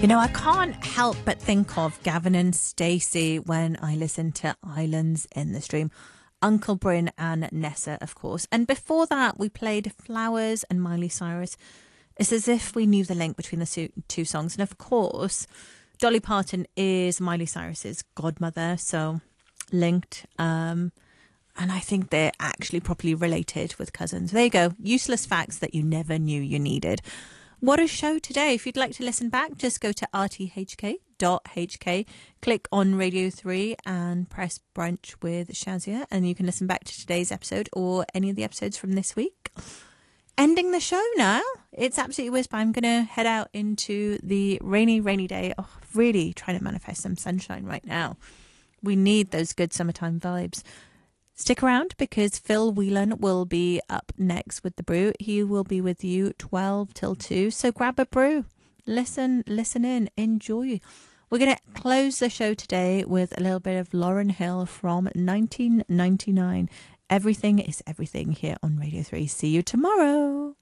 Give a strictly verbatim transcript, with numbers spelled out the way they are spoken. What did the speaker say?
You know, I can't help but think of Gavin and Stacey when I listen to Islands in the Stream. Uncle Bryn and Nessa, of course. And before that, we played Flowers and Miley Cyrus. It's as if we knew the link between the two songs. And of course, Dolly Parton is Miley Cyrus's godmother, so linked. Um, and I think they're actually properly related with cousins. There you go. Useless facts that you never knew you needed. What a show today. If you'd like to listen back, just go to r t h k dot h k, click on Radio three and press Brunch with Shazia, and you can listen back to today's episode or any of the episodes from this week. Ending the show now. It's absolutely whiz, but I'm going to head out into the rainy, rainy day. Oh, really trying to manifest some sunshine right now. We need those good summertime vibes. Stick around because Phil Whelan will be up next with the brew. He will be with you twelve till two. So grab a brew. Listen, listen in. Enjoy. We're going to close the show today with a little bit of Lauryn Hill from nineteen ninety-nine. Everything is everything here on Radio three. See you tomorrow.